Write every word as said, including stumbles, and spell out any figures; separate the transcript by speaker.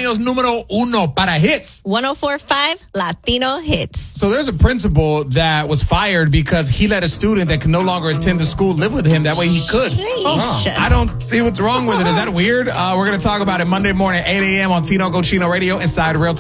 Speaker 1: Unidos número uno para hits.
Speaker 2: one oh four point five Latino Hits.
Speaker 1: So there's a principal that was fired because he let a student that could no longer attend the school live with him. That way he could.
Speaker 2: Sheesh.
Speaker 1: I don't see what's wrong with it. Is that weird? Uh, we're going to talk about it Monday morning, eight a.m. on Tino Cochino Radio inside Real